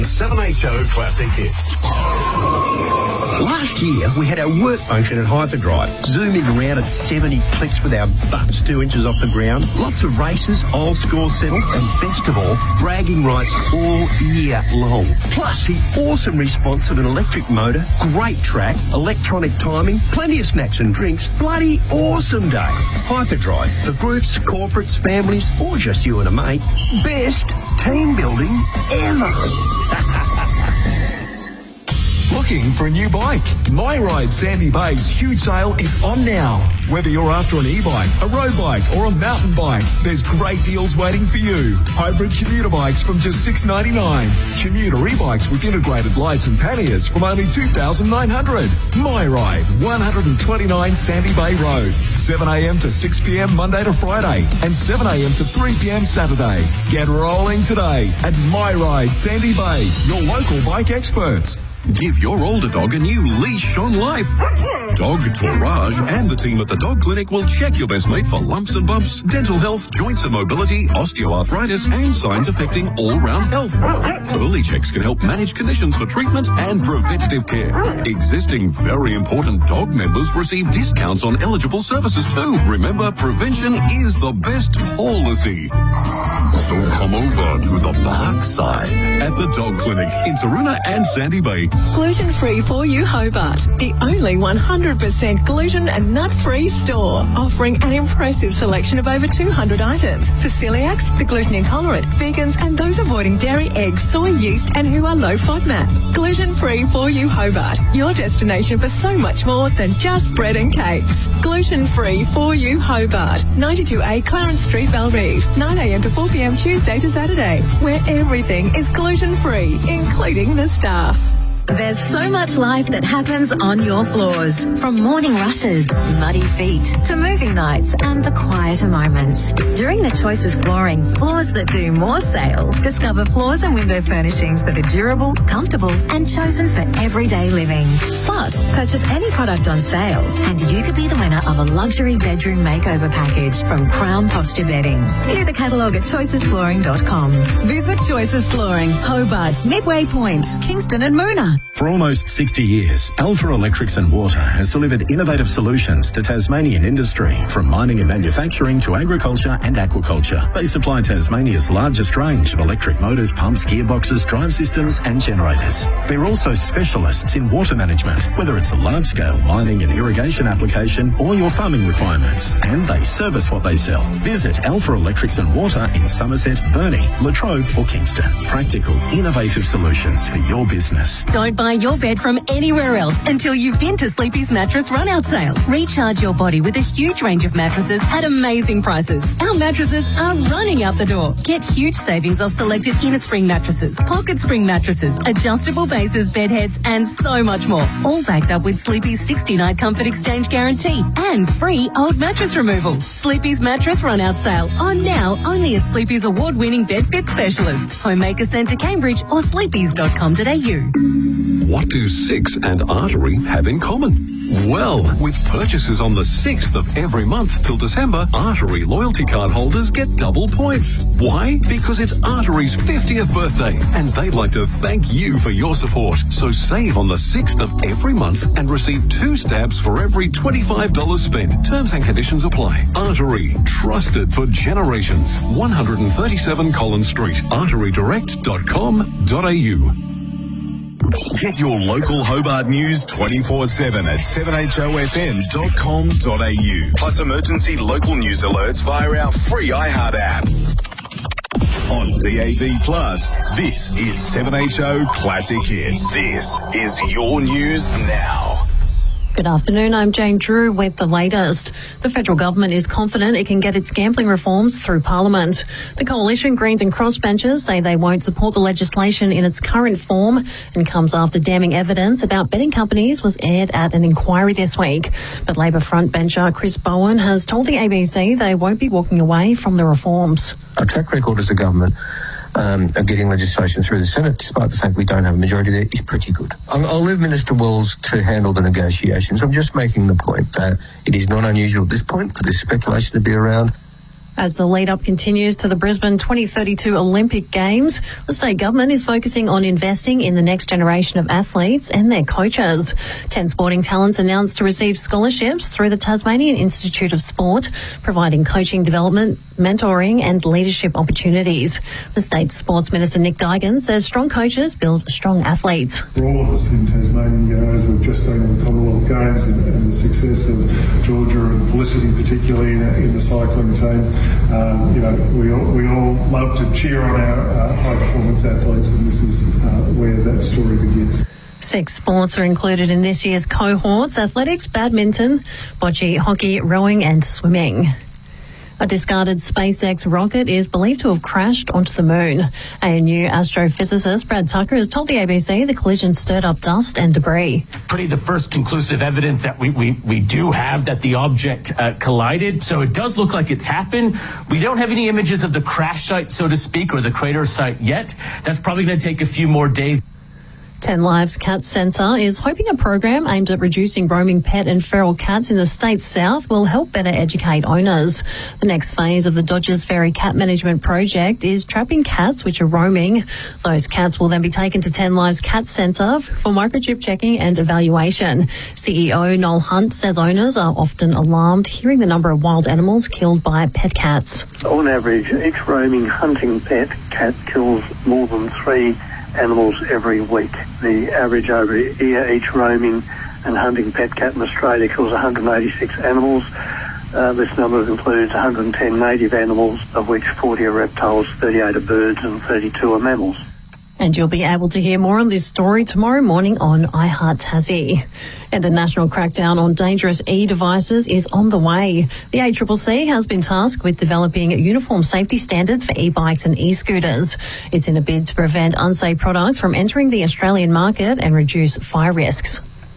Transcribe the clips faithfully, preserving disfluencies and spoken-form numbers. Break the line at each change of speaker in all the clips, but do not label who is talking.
seven H O Classic Hits.
Last year, we had our work function at Hyperdrive, zooming around at seventy clicks with our butts two inches off the ground. Lots of races, old score settle, and best of all, bragging rights all year long. Plus, the awesome response of an electric motor, great track, electronic timing, plenty of snacks and drinks. Bloody awesome day. Hyperdrive for groups, corporates, families, or just you and a mate. Best team building ever.
Looking for a new bike? My Ride Sandy Bay's huge sale is on now. Whether you're after an e-bike, a road bike or a mountain bike, there's great deals waiting for you. Hybrid commuter bikes from just six dollars ninety-nine. Commuter e-bikes with integrated lights and panniers from only two thousand nine hundred dollars. My Ride, one twenty-nine Sandy Bay Road. seven a.m. to six p.m. Monday to Friday and seven a.m. to three p.m. Saturday. Get rolling today at My Ride Sandy Bay, your local bike experts.
Give your older dog a new leash on life. Dog Tourage and the team at the Dog Clinic will check your best mate for lumps and bumps, dental health, joints and mobility, osteoarthritis, and signs affecting all-round health. Early checks can help manage conditions for treatment and preventative care. Existing very important dog members receive discounts on eligible services too. Remember, prevention is the best policy. So come over to the back side at the Dog Clinic in Taroona and Sandy Bay.
Gluten-free for you, Hobart. The only one hundred percent gluten and nut-free store, offering an impressive selection of over two hundred items for celiacs, the gluten intolerant, vegans, and those avoiding dairy, eggs, soy, yeast, and who are low FODMAP. Gluten-free for you, Hobart. Your destination for so much more than just bread and cakes. Gluten-free for you, Hobart. ninety-two A Clarence Street, Belrive. nine a.m. to four p.m. Tuesday to Saturday, where everything is gluten-free, including the staff.
There's so much life that happens on your floors. From morning rushes, muddy feet, to moving nights and the quieter moments. During the Choices Flooring Floors That Do More sale, discover floors and window furnishings that are durable, comfortable and chosen for everyday living. Plus, purchase any product on sale and you could be the winner of a luxury bedroom makeover package from Crown Posture Bedding. View the catalogue at choices flooring dot com. Visit Choices Flooring, Hobart, Midway Point, Kingston and Moona.
For almost sixty years, Alpha Electrics and Water has delivered innovative solutions to Tasmanian industry, from mining and manufacturing to agriculture and aquaculture. They supply Tasmania's largest range of electric motors, pumps, gearboxes, drive systems and generators. They're also specialists in water management, whether it's a large-scale mining and irrigation application or your farming requirements. And they service what they sell. Visit Alpha Electrics and Water in Somerset, Burnie, Latrobe or Kingston. Practical, innovative solutions for your business.
Don't buy your bed from anywhere else until you've been to Sleepy's Mattress Run-Out Sale. Recharge your body with a huge range of mattresses at amazing prices. Our mattresses are running out the door. Get huge savings off selected inner spring mattresses, pocket spring mattresses, adjustable bases, bed heads, and so much more. All backed up with Sleepy's sixty-night comfort exchange guarantee and free old mattress removal. Sleepy's Mattress Run-Out Sale on now only at Sleepy's award-winning bed fit specialists, Homemaker Centre, Cambridge or sleepys dot com dot a u.
What do Six and Artery have in common? Well, with purchases on the sixth of every month till December, Artery loyalty card holders get double points. Why? Because it's Artery's fiftieth birthday and they'd like to thank you for your support. So save on the sixth of every month and receive two stabs for every twenty-five dollars spent. Terms and conditions apply. Artery, trusted for generations. one thirty-seven Collins Street, artery direct dot com dot a u. Get your local Hobart news twenty-four seven at seven h o f m dot com dot a u. Plus emergency local news alerts via our free iHeart app. On D A B Plus, this is seven H O Classic Hits. This is your news now.
Good afternoon, I'm Jane Drew with the latest. The federal government is confident it can get its gambling reforms through Parliament. The Coalition, Greens and Crossbenchers say they won't support the legislation in its current form and comes after damning evidence about betting companies was aired at an inquiry this week. But Labor frontbencher Chris Bowen has told the A B C they won't be walking away from the reforms.
Our track record as a government Um, of getting legislation through the Senate, despite the fact we don't have a majority there, is pretty good. I'll, I'll leave Minister Wells to handle the negotiations. I'm just making the point that it is not unusual at this point for this speculation to be around.
As the lead-up continues to the Brisbane twenty thirty-two Olympic Games, the state government is focusing on investing in the next generation of athletes and their coaches. Ten sporting talents announced to receive scholarships through the Tasmanian Institute of Sport, providing coaching development, mentoring and leadership opportunities. The state Sports Minister Nick Duigan says strong coaches build strong athletes.
For all of us in Tasmania, you know, as we've just seen in the Commonwealth Games and, and the success of Georgia and Felicity particularly in the, in the cycling team, Um, you know, we all, we all love to cheer on our uh, high-performance athletes, and this is uh, where that story begins.
Six sports are included in this year's cohorts: athletics, badminton, bocce, hockey, rowing and swimming. A discarded SpaceX rocket is believed to have crashed onto the moon. A N U astrophysicist Brad Tucker has told the A B C the collision stirred up dust and debris.
Pretty the first conclusive evidence that we, we, we do have that the object uh, collided. So it does look like it's happened. We don't have any images of the crash site, so to speak, or the crater site yet. That's probably going to take a few more days.
Ten Lives Cat Centre is hoping a program aimed at reducing roaming pet and feral cats in the state's south will help better educate owners. The next phase of the Dodgers Ferry Cat Management Project is trapping cats which are roaming. Those cats will then be taken to Ten Lives Cat Centre for microchip checking and evaluation. C E O Noel Hunt says owners are often alarmed hearing the number of wild animals killed by pet cats.
On average, each roaming hunting pet cat kills more than three animals every week. The average over year, each roaming and hunting pet cat in Australia kills one hundred eighty-six animals. Uh, this number includes one hundred ten native animals, of which forty are reptiles, thirty-eight are birds and thirty-two are mammals.
And you'll be able to hear more on this story tomorrow morning on iHeart Tassie. And a national crackdown on dangerous e-devices is on the way. The A C C C has been tasked with developing uniform safety standards for e-bikes and e-scooters. It's in a bid to prevent unsafe products from entering the Australian market and reduce fire risks.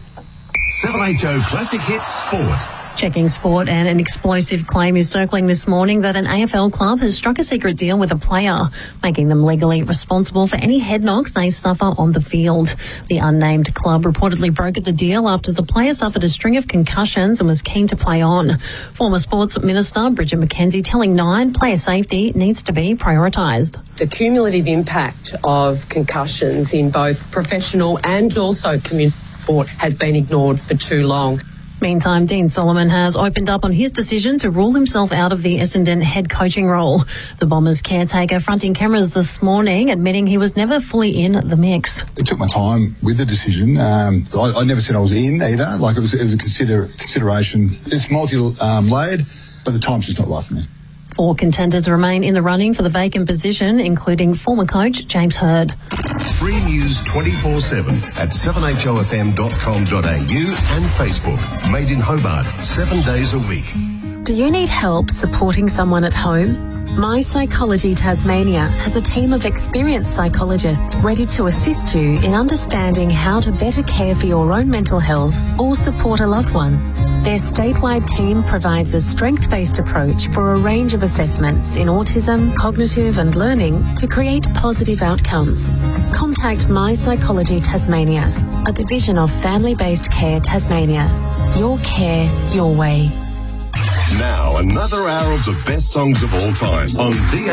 seven H O Classic Hits Sport.
Checking sport, and an explosive claim is circling this morning that an A F L club has struck a secret deal with a player, making them legally responsible for any head knocks they suffer on the field. The unnamed club reportedly brokered the deal after the player suffered a string of concussions and was keen to play on. Former Sports Minister Bridget McKenzie telling Nine player safety needs to be prioritised.
The cumulative impact of concussions in both professional and also community sport has been ignored for too long.
Meantime, Dean Solomon has opened up on his decision to rule himself out of the Essendon head coaching role. The Bombers caretaker fronting cameras this morning, admitting he was never fully in the mix.
It took my time with the decision. Um, I, I never said I was in either. Like it was, it was a consider, consideration. It's multi-layered, um, but the time's just not right for me.
Four contenders remain in the running for the vacant position, including former coach James Hird.
Free news twenty-four seven at seven h o f m dot com dot a u and Facebook. Made in Hobart, seven days a week.
Do you need help supporting someone at home? My Psychology Tasmania has a team of experienced psychologists ready to assist you in understanding how to better care for your own mental health or support a loved one. Their statewide team provides a strength-based approach for a range of assessments in autism, cognitive and learning to create positive outcomes. Contact My Psychology Tasmania, a division of Family-Based Care Tasmania. Your care, your way.
Now, another hour of the best songs of all time on D